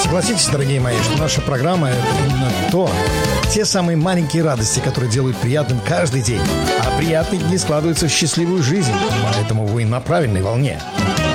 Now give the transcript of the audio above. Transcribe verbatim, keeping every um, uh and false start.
Согласитесь, дорогие мои, что наша программа — это именно то, те самые маленькие радости, которые делают приятным каждый день. А приятные дни складываются в счастливую жизнь. Поэтому вы на правильной волне.